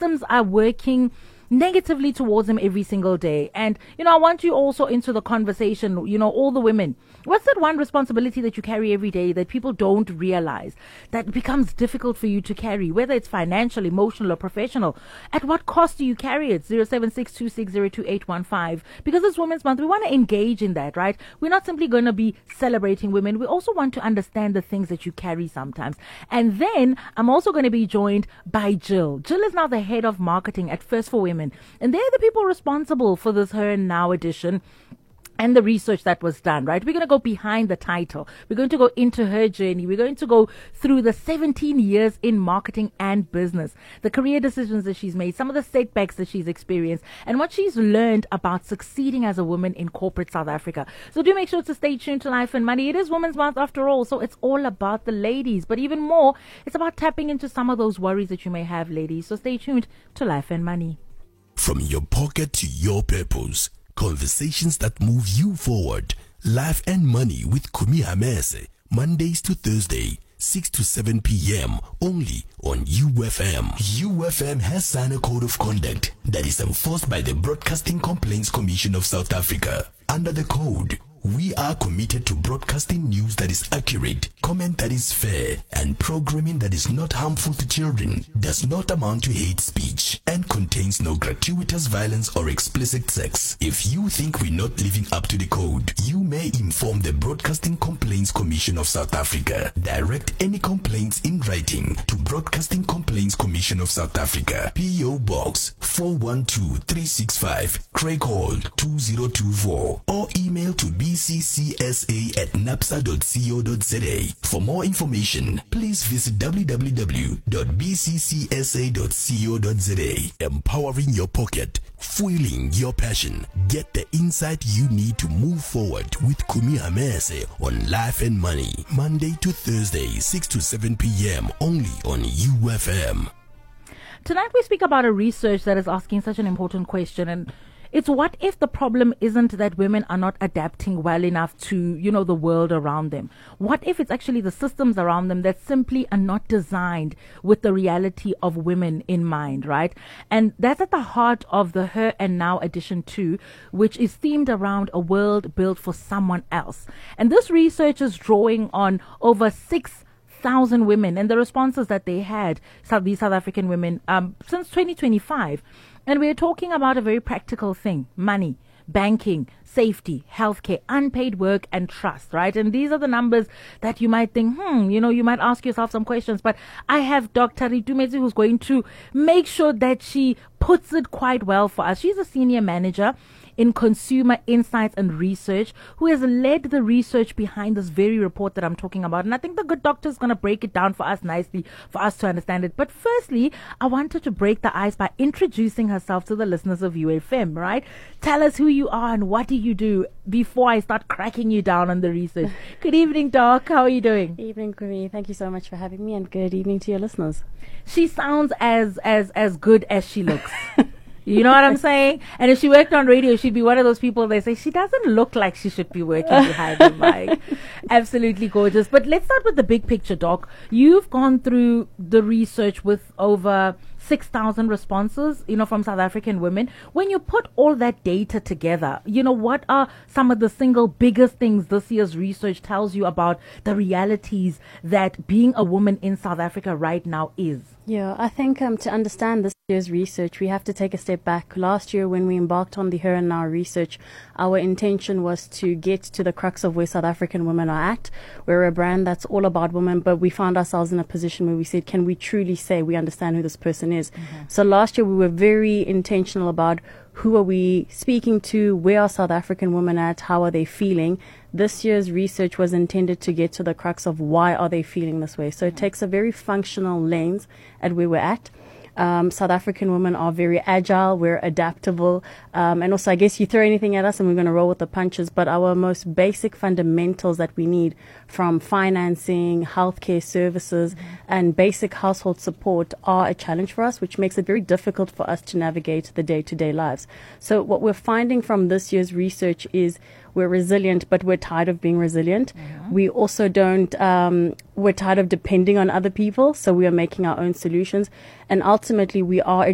systems are working negatively towards them every single day. And, I want you also into the conversation, all the women. What's that one responsibility that you carry every day that people don't realize that becomes difficult for you to carry, whether it's financial, emotional, or professional? At what cost do you carry it? 0762602815. Because it's Women's Month, we want to engage in that, right? We're not simply going to be celebrating women. We also want to understand the things that you carry sometimes. And then I'm also going to be joined by Jill. Jill is now the head of marketing at First for Women. And they're the people responsible for this Her and Now edition and the research that was done, right? We're going to go behind the title. We're going to go into her journey. We're going to go through the 17 years in marketing and business, the career decisions that she's made, some of the setbacks that she's experienced, and what she's learned about succeeding as a woman in corporate South Africa. So do make sure to stay tuned to Life and Money. It is Women's Month after all, so it's all about the ladies. But even more, it's about tapping into some of those worries that you may have, ladies. So stay tuned to Life and Money. From your pocket to your purpose, conversations that move you forward. Life and Money with Kumi Hamese, Mondays to Thursday, 6 to 7 p.m. only on UFM. UFM has signed a code of conduct that is enforced by the Broadcasting Complaints Commission of South Africa. Under the code, we are committed to broadcasting news that is accurate, comment that is fair, and programming that is not harmful to children, does not amount to hate speech, and contains no gratuitous violence or explicit sex. If you think we're not living up to the code, you may inform the Broadcasting Complaints Commission of South Africa. Direct any complaints in writing to Broadcasting Complaints Commission of South Africa, P.O. Box 412365, Craig Hall 2024, or email to bccsa@napsa.co.za. For more information, please visit www.bccsa.co.za. Empowering your pocket, fueling your passion. Get the insight you need to move forward with Kumi Hamese on Life and Money, Monday to Thursday, 6 to 7 p.m. only on UFM. Tonight we speak about a research that is asking such an important question, and it's what if the problem isn't that women are not adapting well enough to, the world around them? What if it's actually the systems around them that simply are not designed with the reality of women in mind, right? And that's at the heart of the Her and Now edition 2, which is themed around a world built for someone else. And this research is drawing on over 6,000 women and the responses that they had, these South African women, since 2025. And we're talking about a very practical thing: money, banking, safety, healthcare, unpaid work, and trust, right? And these are the numbers that you might think, you might ask yourself some questions. But I have Dr. Itumeleng who's going to make sure that she puts it quite well for us. She's a senior manager in consumer insights and research, who has led the research behind this very report that I'm talking about. And I think the good doctor is going to break it down for us nicely for us to understand it. But firstly, I wanted to break the ice by introducing herself to the listeners of UFM, right? Tell us who you are and what do you do before I start cracking you down on the research. Good evening, Doc. How are you doing? Evening, Kumi. Thank you so much for having me, and good evening to your listeners. She sounds as good as she looks. You know what I'm saying? And if she worked on radio, she'd be one of those people they say she doesn't look like she should be working behind the mic. Absolutely gorgeous. But let's start with the big picture, Doc. You've gone through the research with over 6,000 responses, from South African women. When you put all that data together, what are some of the single biggest things this year's research tells you about the realities that being a woman in South Africa right now is? Yeah, I think to understand this year's research, we have to take a step back. Last year, when we embarked on the Her and Now research, our intention was to get to the crux of where South African women are at. We're a brand that's all about women, but we found ourselves in a position where we said, can we truly say we understand who this person is? Mm-hmm. So last year, we were very intentional about who are we speaking to, where are South African women at, how are they feeling. This year's research was intended to get to the crux of why are they feeling this way. So it takes a very functional lens at where we're at. South African women are very agile, we're adaptable, and also I guess you throw anything at us and we're going to roll with the punches, but our most basic fundamentals that we need, from financing, healthcare services, and basic household support, are a challenge for us, which makes it very difficult for us to navigate the day-to-day lives. So what we're finding from this year's research is we're resilient, but we're tired of being resilient. Mm-hmm. We also we're tired of depending on other people, so we are making our own solutions. And ultimately, we are